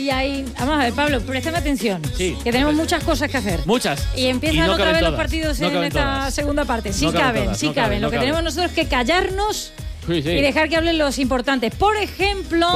Vamos a ver, Pablo, préstame atención. Sí. Que tenemos muchas cosas que hacer. Muchas. Y empiezan no otra vez los todas. partidos No en esta todas. segunda parte. Sí No caben. Lo que caben. tenemos nosotros es que callarnos Sí. y dejar que hablen los importantes. Por ejemplo,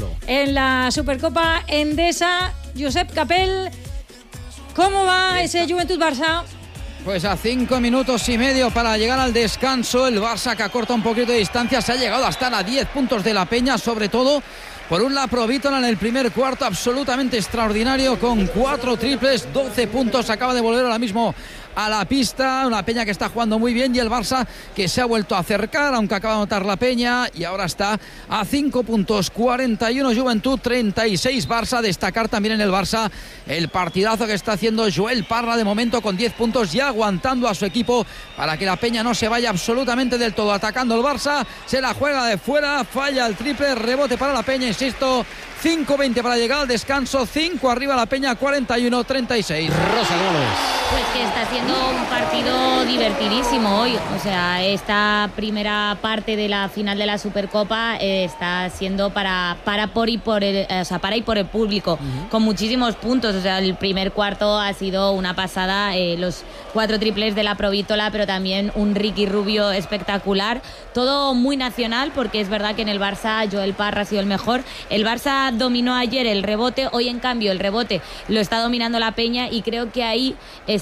en la Supercopa Endesa, Josep Capel, ¿cómo va ese Juventud-Barça? Pues a 5 minutos y medio para llegar al descanso, el Barça que acorta un poquito de distancia, se ha llegado a estar a 10 puntos de la Peña, sobre todo por un Laprovítola en el primer cuarto absolutamente extraordinario, con 4 triples, 12 puntos, acaba de volver ahora mismo a la pista, una Peña que está jugando muy bien y el Barça que se ha vuelto a acercar, aunque acaba de anotar la Peña y ahora está a 5 puntos, 41 Juventud, 36 Barça. Destacar también en el Barça el partidazo que está haciendo Joel Parra de momento con 10 puntos y aguantando a su equipo para que la Peña no se vaya absolutamente del todo, atacando el Barça, se la juega de fuera, falla el triple, rebote para la Peña, insisto, 5:20 para llegar al descanso, 5 arriba la Peña, 41-36. Rosa, ¿cómo lo ves? Pues que está siendo un partido divertidísimo hoy. O sea, esta primera parte de la final de la Supercopa está siendo para ir por el público, con muchísimos puntos. O sea, el primer cuarto ha sido una pasada, los 4 triples de Laprovítola, pero también un Ricky Rubio espectacular. Todo muy nacional, porque es verdad que en el Barça Joel Parra ha sido el mejor. El Barça dominó ayer el rebote, hoy en cambio el rebote lo está dominando la Peña y creo que ahí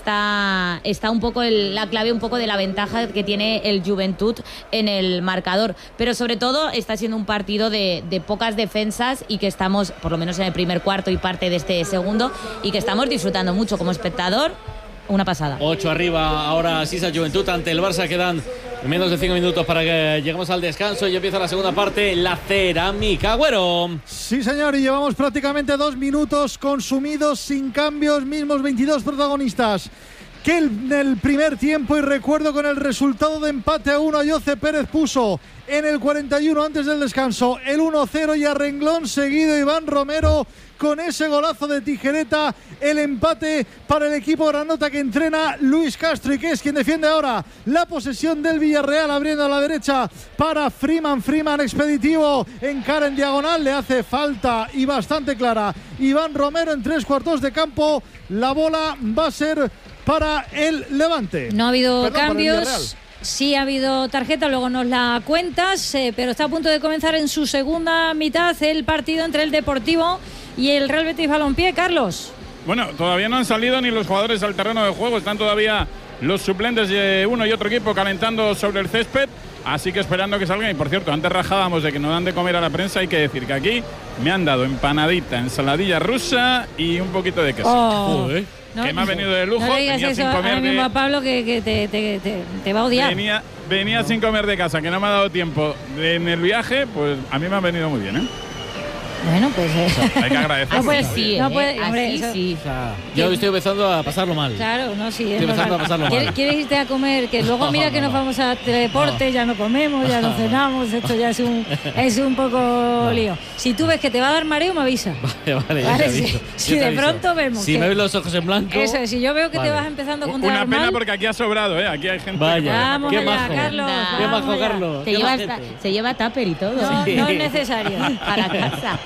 está un poco la clave un poco de la ventaja que tiene el Juventud en el marcador, pero sobre todo está siendo un partido de pocas defensas y que estamos, por lo menos en el primer cuarto y parte de este segundo, y que estamos disfrutando mucho como espectador. Una pasada. 8 arriba ahora Sisa Juventud ante el Barça. Quedan menos de 5 minutos para que lleguemos al descanso y empieza la segunda parte. La Cerámica, Agüero. Sí, señor, y llevamos prácticamente 2 minutos consumidos sin cambios, mismos 22 protagonistas que en el primer tiempo, y recuerdo con el resultado de empate a 1, Ayoce Pérez puso en el 41 antes del descanso el 1-0 y a renglón seguido Iván Romero con ese golazo de tijereta, el empate para el equipo granota que entrena Luis Castro y que es quien defiende ahora la posesión del Villarreal, abriendo a la derecha para Freeman expeditivo, encara en diagonal, le hace falta y bastante clara Iván Romero en 3/4 de campo, la bola va a ser para el Levante. No ha habido cambios. Sí ha habido tarjeta, luego nos la cuentas, pero está a punto de comenzar en su segunda mitad el partido entre el Deportivo y el Real Betis Balompié. Carlos. Bueno, todavía no han salido ni los jugadores al terreno de juego, están todavía los suplentes de uno y otro equipo calentando sobre el césped, así que esperando que salgan. Y por cierto, antes rajábamos de que no dan de comer a la prensa, hay que decir que aquí me han dado empanadita, ensaladilla rusa y un poquito de queso. No, que me ha venido de lujo. No le digas eso ahora mismo a Pablo que te va a odiar. Venía sin comer de casa, que no me ha dado tiempo en el viaje, pues a mí me ha venido muy bien, ¿eh? Bueno, pues hay que agradecer. No puede, sí, no puede, hombre, así eso, sí. O sea, yo estoy empezando a pasarlo mal. Claro, no, sí. Estoy empezando a pasarlo mal. ¿Quieres irte a comer? Que luego mira que nos vamos a deporte, ya no comemos, ya no cenamos, esto ya es un poco lío. Si tú ves que te va a dar mareo, me avisa. Vale, si de pronto vemos si me ves los ojos en blanco. Eso es, si yo veo que te vas empezando a controlar Una pena mal, porque aquí ha sobrado, ¿eh? Aquí hay gente. Vaya, vamos qué allá, majo. Carlos. Qué majo, Carlos. Se lleva tupper y todo. No, no es necesario. Para casa.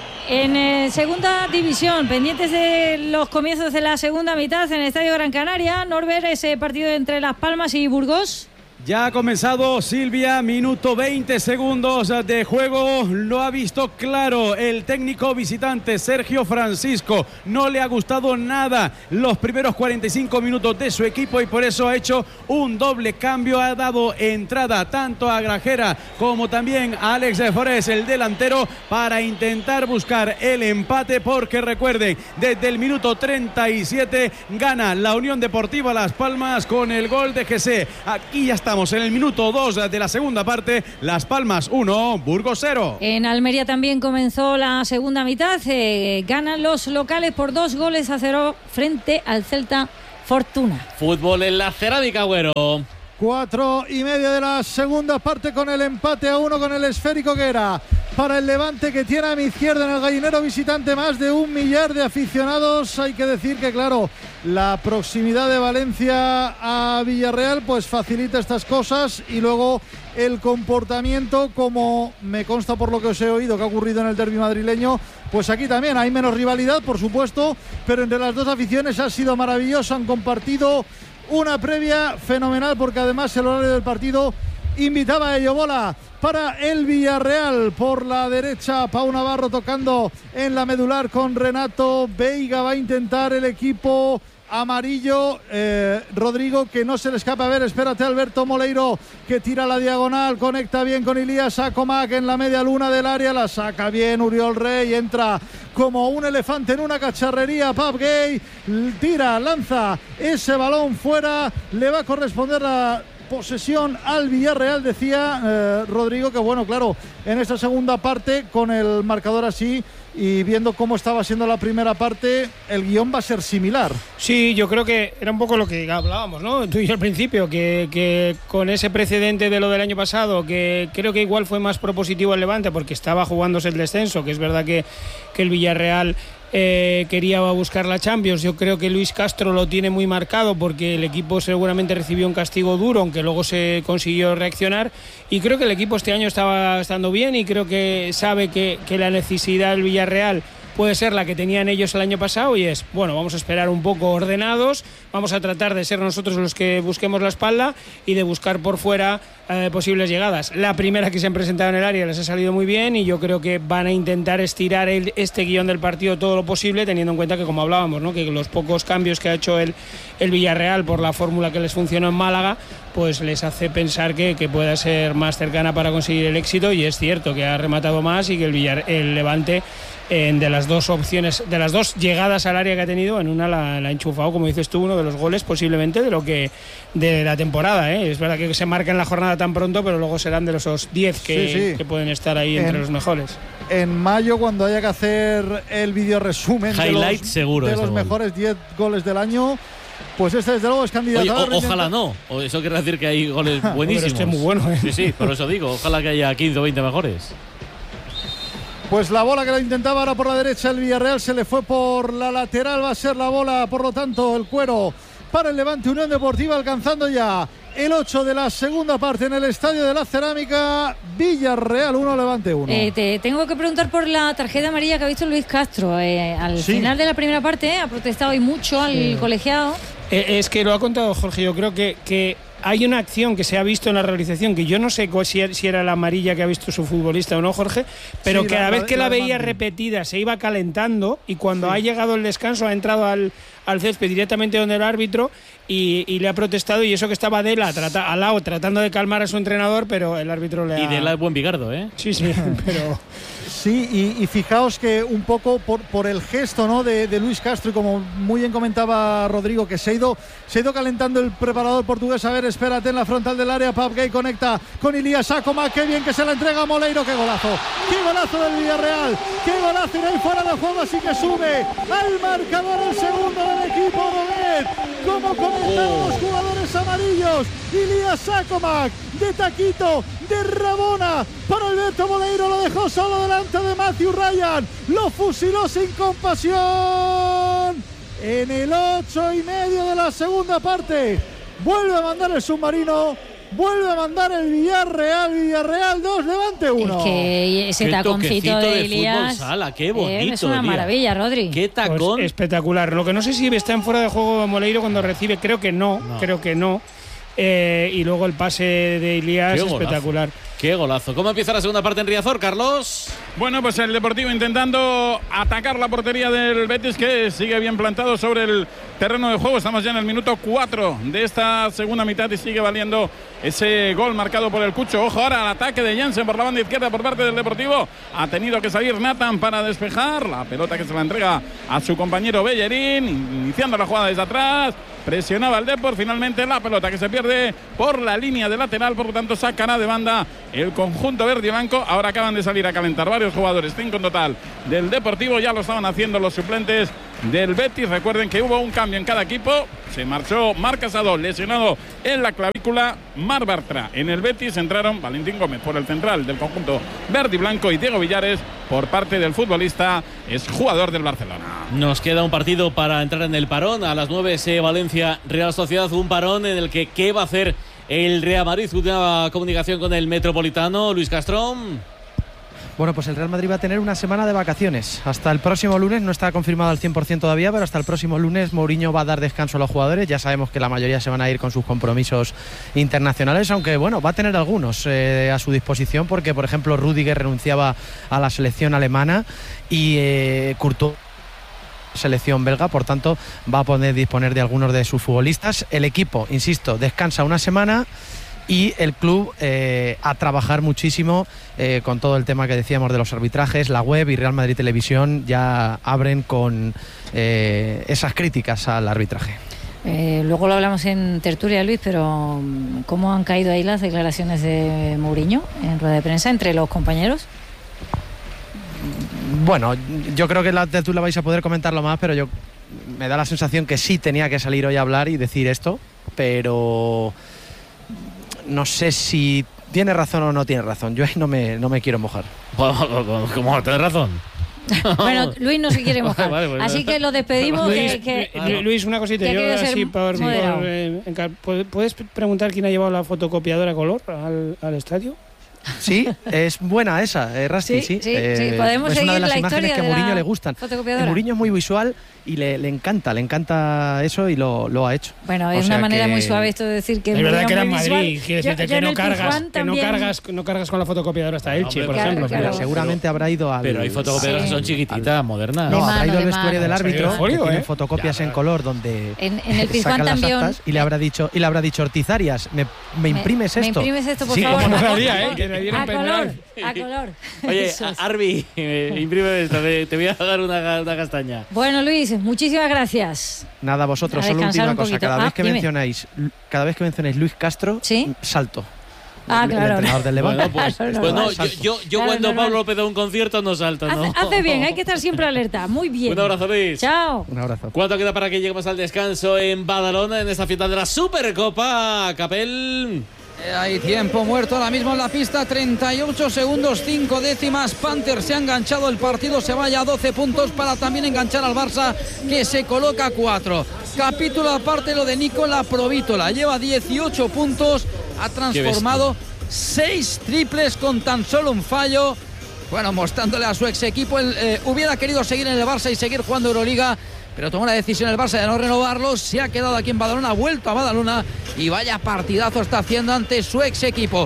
En segunda división, pendientes de los comienzos de la segunda mitad en el Estadio Gran Canaria, Norbert, ese partido entre Las Palmas y Burgos. Ya ha comenzado, Silvia, minuto 20 segundos de juego, lo ha visto claro el técnico visitante Sergio Francisco, no le ha gustado nada los primeros 45 minutos de su equipo y por eso ha hecho un doble cambio, ha dado entrada tanto a Grajera como también a Alex de Forés, el delantero, para intentar buscar el empate, porque recuerden, desde el minuto 37 gana la Unión Deportiva Las Palmas con el gol de Jesse. Aquí ya está. Estamos en el minuto 2 de la segunda parte. Las Palmas 1, Burgos 0. En Almería también comenzó la segunda mitad. Ganan los locales por 2-0 frente al Celta Fortuna. Fútbol en la Cerámica, Agüero. 4:30 de la segunda parte con el empate a 1 con el esférico que era para el Levante, que tiene a mi izquierda en el gallinero visitante más de 1 millar de aficionados. Hay que decir que, claro, la proximidad de Valencia a Villarreal pues facilita estas cosas, y luego el comportamiento, como me consta por lo que os he oído que ha ocurrido en el derbi madrileño. Pues aquí también hay menos rivalidad, por supuesto, pero entre las dos aficiones ha sido maravilloso. Han compartido una previa fenomenal, porque además el horario del partido invitaba a ello. Bola para el Villarreal por la derecha, Pau Navarro tocando en la medular con Renato Veiga. Va a intentar el equipo amarillo, Rodrigo, que no se le escapa. A ver, espérate, Alberto Moleiro, que tira la diagonal, conecta bien con Ilías Sakomak en la media luna del área, la saca bien Uriol Rey, entra como un elefante en una cacharrería Pape Gay, tira, lanza ese balón fuera, le va a corresponder la posesión al Villarreal. Decía Rodrigo que bueno, claro, en esta segunda parte, con el marcador así y viendo cómo estaba siendo la primera parte, el guión va a ser similar. Sí, yo creo que era un poco lo que hablábamos, ¿no? Tú y yo al principio, que con ese precedente de lo del año pasado, que creo que igual fue más propositivo el Levante porque estaba jugándose el descenso, que es verdad que el Villarreal quería buscar la Champions. Yo creo que Luis Castro lo tiene muy marcado porque el equipo seguramente recibió un castigo duro, aunque luego se consiguió reaccionar, y creo que el equipo este año estaba estando bien y creo que sabe que la necesidad del Villarreal puede ser la que tenían ellos el año pasado, y es, bueno, vamos a esperar un poco ordenados, vamos a tratar de ser nosotros los que busquemos la espalda y de buscar por fuera posibles llegadas. La primera que se han presentado en el área les ha salido muy bien y yo creo que van a intentar estirar este guión del partido todo lo posible, teniendo en cuenta que, como hablábamos, ¿no?, que los pocos cambios que ha hecho el Villarreal por la fórmula que les funcionó en Málaga, pues les hace pensar que pueda ser más cercana para conseguir el éxito, y es cierto que ha rematado más y que el Levante, de las dos opciones, de las dos llegadas al área que ha tenido, en una la ha enchufado, como dices tú, uno de los goles posiblemente de la temporada, ¿eh? Es verdad que se marca en la jornada tan pronto, pero luego serán de los 10 que pueden estar ahí entre los mejores. En mayo, cuando haya que hacer el vídeo resumen highlight seguro de los mejores 10 goles del año, pues este desde luego es candidato. Oye, ojalá no, eso quiere decir que hay goles buenísimos. Pero este es muy bueno, ¿eh? Sí, por eso digo, ojalá que haya 15 o 20 mejores. Pues la bola que la intentaba ahora por la derecha el Villarreal, se le fue por la lateral, va a ser la bola, por lo tanto, el cuero para el Levante Unión Deportiva, alcanzando ya el 8 de la segunda parte en el Estadio de la Cerámica. Villarreal 1, Levante 1. Te tengo que preguntar por la tarjeta amarilla que ha visto Luis Castro. Al final de la primera parte ha protestado y mucho al colegiado. Es que lo ha contado Jorge, yo creo que hay una acción que se ha visto en la realización, que yo no sé si era la amarilla que ha visto su futbolista o no, Jorge, pero que cada vez que la veía repetida se iba calentando, y cuando ha llegado el descanso ha entrado al césped directamente donde el árbitro y le ha protestado, y eso que estaba Dela al lado tratando de calmar a su entrenador, pero el árbitro le ha... Y Dela es buen bigardo, ¿eh? Sí, pero... Sí, y fijaos que un poco por el gesto, ¿no?, de Luis Castro, y como muy bien comentaba Rodrigo, que se ha ido calentando el preparador portugués. A ver, espérate, en la frontal del área, Pape Gay conecta con Ilías Sakomak, qué bien que se la entrega a Moleiro, qué golazo del Villarreal, qué golazo, y ahí fuera de juego, así que sube al marcador el segundo del equipo Roguet, como comentaron los jugadores amarillos. Ilías Sakomak, de taquito, de rabona, para Alberto Moleiro, lo dejó solo delante de Matthew Ryan, lo fusiló sin compasión en el 8:30 de la segunda parte. Vuelve a mandar el submarino, vuelve a mandar el Villarreal 2, Levante 1. Es que ese taconcito de Ilías sala, qué bonito, es una maravilla, Rodri. Qué tacón. Pues espectacular. Lo que no sé si está en fuera de juego Moleiro cuando recibe, creo que no. Y luego el pase de Ilías, espectacular. Qué golazo. ¿Cómo empieza la segunda parte en Riazor, Carlos? Bueno, pues el Deportivo intentando atacar la portería del Betis, que sigue bien plantado sobre el terreno de juego. Estamos ya en el minuto 4 de esta segunda mitad y sigue valiendo ese gol marcado por el Cucho. Ojo ahora al ataque de Jansen por la banda izquierda por parte del Deportivo. Ha tenido que salir Nathan para despejar la pelota, que se la entrega a su compañero Bellerín, iniciando la jugada desde atrás. Presionaba el Depor, finalmente la pelota que se pierde por la línea de lateral, por lo tanto sacará de banda el conjunto verde y blanco. Ahora acaban de salir a calentar varios jugadores, 5 en total del Deportivo, ya lo estaban haciendo los suplentes del Betis. Recuerden que hubo un cambio en cada equipo, se marchó Marc Casado, lesionado en la clavícula, Marc Bartra. En el Betis entraron Valentín Gómez por el central del conjunto verde y blanco y Diego Villares por parte del futbolista, es jugador del Barcelona. Nos queda un partido para entrar en el parón. A las 9 Valencia Real Sociedad, un parón en el que ¿qué va a hacer el Real Madrid. Última comunicación con el Metropolitano, Luis Castro. Bueno, pues el Real Madrid va a tener una semana de vacaciones. Hasta el próximo lunes, no está confirmado al 100% todavía, pero hasta el próximo lunes Mourinho va a dar descanso a los jugadores. Ya sabemos que la mayoría se van a ir con sus compromisos internacionales, aunque bueno, va a tener algunos a su disposición, porque por ejemplo Rüdiger renunciaba a la selección alemana y Courtois selección belga, por tanto va a poder disponer de algunos de sus futbolistas. El equipo, insisto, descansa una semana y el club a trabajar muchísimo con todo el tema que decíamos de los arbitrajes. La web y Real Madrid Televisión ya abren con esas críticas al arbitraje. Luego lo hablamos en tertulia, Luis, pero ¿cómo han caído ahí las declaraciones de Mourinho en rueda de prensa entre los compañeros? Bueno, yo creo que en la tertulia vais a poder comentarlo más, pero me da la sensación que sí tenía que salir hoy a hablar y decir esto, pero no sé si tiene razón o no tiene razón. Yo ahí no me quiero mojar. ¿Cómo? ¿Tienes razón? Bueno, Luis no se quiere mojar. Vale, pues, así que lo despedimos. Luis, una cosita. Yo así ¿puedes preguntar quién ha llevado la fotocopiadora a color al estadio? Sí, es buena esa, Rasti, sí. Podemos es seguir una de las la imágenes historia que a de Mourinho le gustan. Mourinho es muy visual y le encanta eso y lo ha hecho. Bueno, es una manera muy suave esto de decir que es verdad que era en Madrid, visual. Quiere decirte que no cargas con la fotocopiadora hasta Elche, por ejemplo. Pero seguramente habrá ido al... Pero hay fotocopiadoras que son chiquititas, modernas. No, habrá ido al vestuario del árbitro, que tiene fotocopias en color donde en el Pizjuán también actas, y le habrá dicho Ortiz Arias, ¿me imprimes esto? Me imprimes esto, por favor. Sí, como no sabía, que le dieron a color. Oye, Arbi, imprime esto, te voy a dar una castaña. Bueno, Luis, muchísimas gracias. Nada, vosotros, solo última cosa. Cada vez que mencionáis Luis Castro, ¿sí? Salto. Claro. El entrenador del Levante. Yo cuando Pablo López da un concierto no salto, ¿no? Hace bien, hay que estar siempre alerta. Muy bien. Un abrazo, Luis. Chao. Un abrazo. ¿Cuánto queda para que lleguemos al descanso en Badalona en esta fiesta de la Supercopa, Capel? Hay tiempo muerto ahora mismo en la pista, 38 segundos, 5 décimas. Panther se ha enganchado, el partido se vaya a 12 puntos para también enganchar al Barça, que se coloca 4. Capítulo aparte lo de Nicola Provítola, lleva 18 puntos, ha transformado 6 triples con tan solo un fallo. Bueno, mostrándole a su ex equipo, hubiera querido seguir en el Barça y seguir jugando Euroliga, pero tomó una decisión el Barça de no renovarlo. Se ha quedado aquí en Badalona, ha vuelto a Badalona y vaya partidazo está haciendo ante su ex equipo.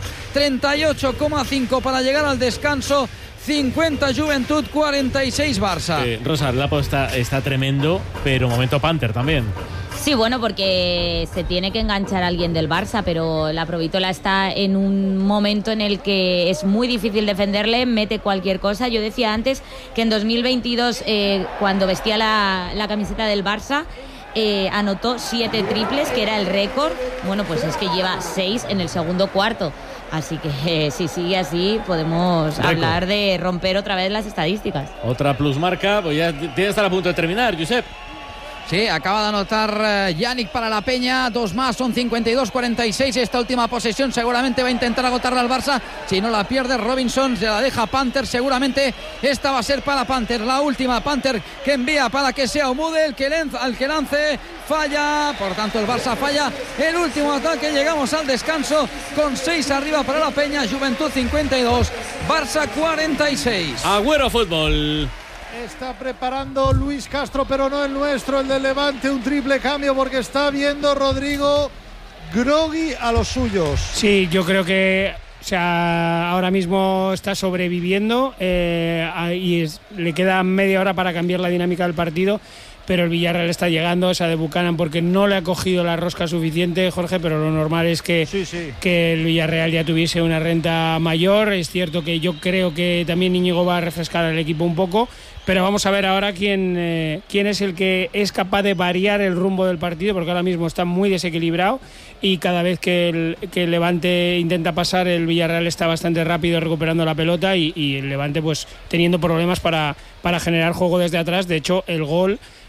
38,5 para llegar al descanso. 50 Juventud, 46 Barça. Rosa, el Lapo está tremendo, pero momento Panther también. Sí, bueno, porque se tiene que enganchar a alguien del Barça, pero la Provítola está en un momento en el que es muy difícil defenderle, mete cualquier cosa. Yo decía antes que en 2022, cuando vestía la camiseta del Barça, anotó 7 triples, que era el récord. Bueno, pues es que lleva 6 en el segundo cuarto. Así que si sigue así podemos hablar de romper otra vez las estadísticas. Otra plusmarca, pues ya tiene que estar a punto de terminar, Josep. Sí, acaba de anotar Yannick para la Peña, 2 más, son 52-46. Esta última posesión seguramente va a intentar agotarla al Barça. Si no la pierde Robinson, se la deja Panther. Seguramente esta va a ser para Panther, la última. Panther que envía para que sea Omude el que lance, falla. Por tanto el Barça falla el último ataque. Llegamos al descanso con 6 arriba para la Peña. Juventud 52, Barça 46. Agüero Fútbol. Está preparando Luis Castro, pero no el nuestro, el del Levante, un triple cambio porque está viendo Rodrigo groggy a los suyos. Sí, yo creo que ahora mismo está sobreviviendo y le queda media hora para cambiar la dinámica del partido, pero el Villarreal está llegando, esa de Buchanan, porque no le ha cogido la rosca suficiente, Jorge, pero lo normal es que el Villarreal ya tuviese una renta mayor. Es cierto que yo creo que también Íñigo va a refrescar al equipo un poco, pero vamos a ver ahora quién es el que es capaz de variar el rumbo del partido, porque ahora mismo está muy desequilibrado y cada vez que el Levante intenta pasar, el Villarreal está bastante rápido recuperando la pelota y el Levante pues teniendo problemas para generar juego desde atrás. De hecho, el gol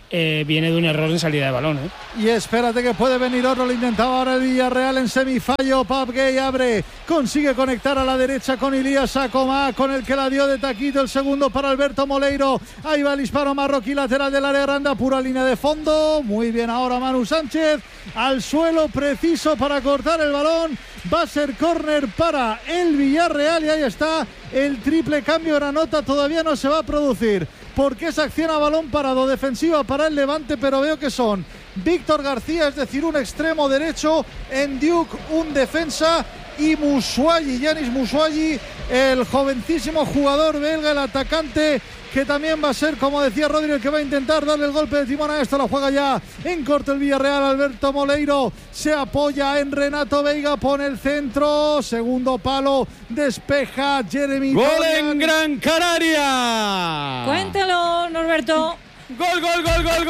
viene de un error en salida de balón. Y espérate que puede venir otro. Lo intentaba ahora el Villarreal en semifallo. Pap Gay abre, consigue conectar a la derecha con Ilías Acomá, con el que la dio de taquito. El segundo para Alberto Moleiro. Ahí va el disparo marroquí, lateral del área grande, pura línea de fondo. Muy bien ahora Manu Sánchez, al suelo, preciso para cortar el balón. Va a ser córner para el Villarreal y ahí está el triple cambio. Granota todavía no se va a producir porque es acción a balón parado, defensiva para el Levante, pero veo que son Víctor García, es decir, un extremo derecho, Ndiuk, un defensa, y Moussouayi, Yanis Moussouayi, el jovencísimo jugador belga, el atacante, que también va a ser, como decía Rodri, el que va a intentar darle el golpe de timón a esto. La juega ya en corto el Villarreal. Alberto Moleiro se apoya en Renato Veiga, pone el centro, segundo palo, despeja Jeremy ¡Gol Dorian. en Gran Canaria! Cuéntalo, Norberto. ¡Gol, gol, gol, gol!